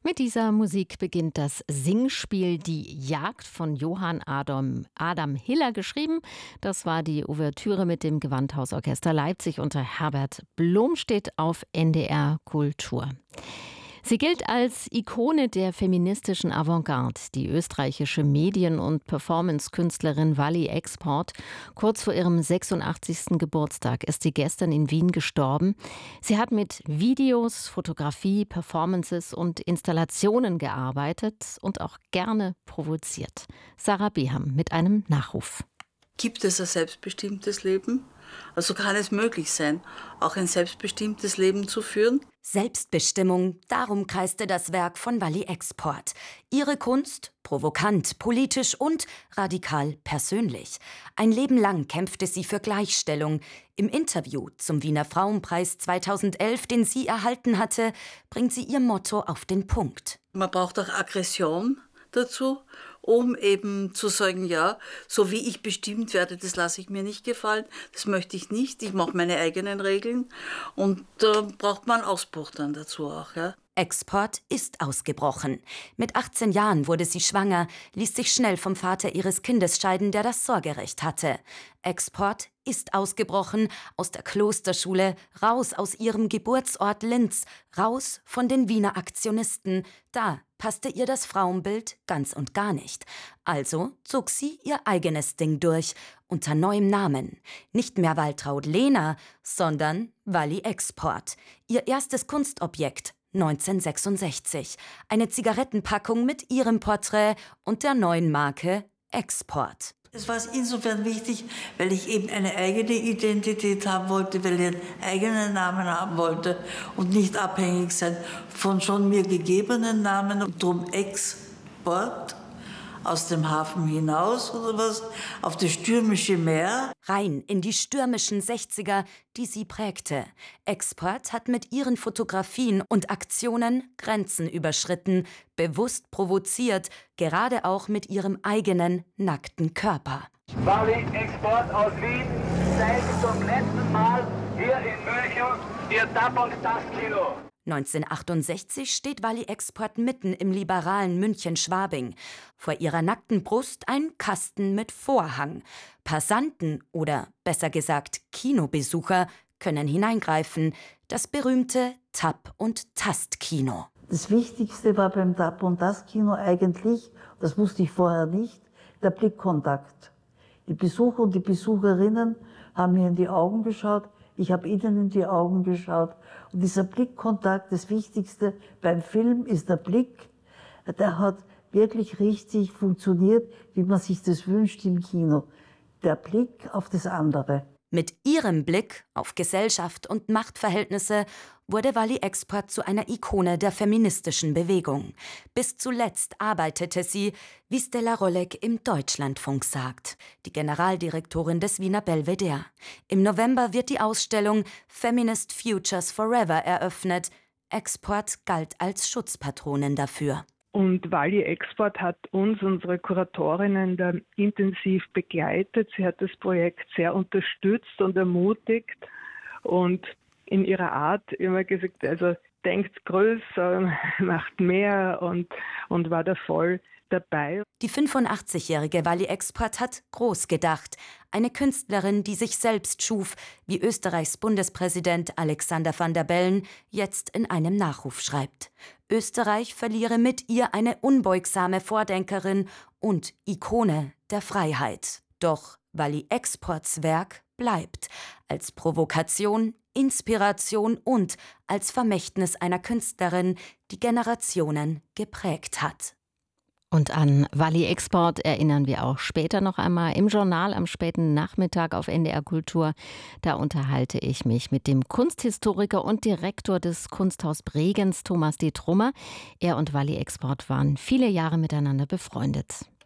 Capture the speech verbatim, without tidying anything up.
Mit dieser Musik beginnt das Singspiel Die Jagd von Johann Adam, Adam Hiller geschrieben. Das war die Ouvertüre mit dem Gewandhausorchester Leipzig unter Herbert Blomstedt auf N D R Kultur. Sie gilt als Ikone der feministischen Avantgarde. Die österreichische Medien- und Performance-Künstlerin Wally Export. Kurz vor ihrem sechsundachtzigsten Geburtstag ist sie gestern in Wien gestorben. Sie hat mit Videos, Fotografie, Performances und Installationen gearbeitet und auch gerne provoziert. Sarah Beham mit einem Nachruf. Gibt es ein selbstbestimmtes Leben? Also kann es möglich sein, auch ein selbstbestimmtes Leben zu führen? Selbstbestimmung, darum kreiste das Werk von Wally Export. Ihre Kunst, provokant, politisch und radikal persönlich. Ein Leben lang kämpfte sie für Gleichstellung. Im Interview zum Wiener Frauenpreis zweitausendelf, den sie erhalten hatte, bringt sie ihr Motto auf den Punkt. Man braucht auch Aggression dazu, um eben zu sagen, ja, so wie ich bestimmt werde, das lasse ich mir nicht gefallen, das möchte ich nicht, ich mache meine eigenen Regeln und da äh, braucht man einen Ausbruch dann dazu auch. Ja. Export ist ausgebrochen. Mit achtzehn Jahren wurde sie schwanger, ließ sich schnell vom Vater ihres Kindes scheiden, der das Sorgerecht hatte. Export ist ausgebrochen aus der Klosterschule, raus aus ihrem Geburtsort Linz, raus von den Wiener Aktionisten. Da passte ihr das Frauenbild ganz und gar nicht. Also zog sie ihr eigenes Ding durch, unter neuem Namen. Nicht mehr Waltraud Lehner, sondern Wally Export. Ihr erstes Kunstobjekt neunzehnhundertsechsundsechzig. Eine Zigarettenpackung mit ihrem Porträt und der neuen Marke Export. Es war insofern wichtig, weil ich eben eine eigene Identität haben wollte, weil ich einen eigenen Namen haben wollte und nicht abhängig sein von schon mir gegebenen Namen. Und darum Export, aus dem Hafen hinaus oder was, auf das stürmische Meer. Rein in die stürmischen Sechziger, die sie prägte. Export hat mit ihren Fotografien und Aktionen Grenzen überschritten, bewusst provoziert, gerade auch mit ihrem eigenen nackten Körper. Wally Export aus Wien zeigt zum letzten Mal hier in München ihr Tampon-Tastkino. neunzehnhundertachtundsechzig steht Wally Export mitten im liberalen München-Schwabing. Vor ihrer nackten Brust ein Kasten mit Vorhang. Passanten oder besser gesagt Kinobesucher können hineingreifen. Das berühmte Tap- und Tastkino. Das Wichtigste war beim Tap- und Tastkino eigentlich, das wusste ich vorher nicht, der Blickkontakt. Die Besucher und die Besucherinnen haben mir in die Augen geschaut, ich habe ihnen in die Augen geschaut. Und dieser Blickkontakt, das Wichtigste beim Film ist der Blick, der hat wirklich richtig funktioniert, wie man sich das wünscht im Kino. Der Blick auf das andere. Mit ihrem Blick auf Gesellschaft und Machtverhältnisse wurde Wally Export zu einer Ikone der feministischen Bewegung. Bis zuletzt arbeitete sie, wie Stella Rolleck im Deutschlandfunk sagt, die Generaldirektorin des Wiener Belvedere. Im November wird die Ausstellung Feminist Futures Forever eröffnet. Export galt als Schutzpatronin dafür. Und Wally Export hat uns, unsere Kuratorinnen, da intensiv begleitet. Sie hat das Projekt sehr unterstützt und ermutigt und in ihrer Art immer gesagt, also denkt größer, macht mehr und, und war da voll dabei. Die fünfundachtzigjährige Wally Export hat groß gedacht. Eine Künstlerin, die sich selbst schuf, wie Österreichs Bundespräsident Alexander Van der Bellen jetzt in einem Nachruf schreibt. Österreich verliere mit ihr eine unbeugsame Vordenkerin und Ikone der Freiheit. Doch Wally Exports Werk bleibt als Provokation, Inspiration und als Vermächtnis einer Künstlerin, die Generationen geprägt hat. Und an Wally Export erinnern wir auch später noch einmal im Journal am späten Nachmittag auf N D R Kultur. Da unterhalte ich mich mit dem Kunsthistoriker und Direktor des Kunsthaus Bregenz, Thomas D. Trummer. Er und Wally Export waren viele Jahre miteinander befreundet.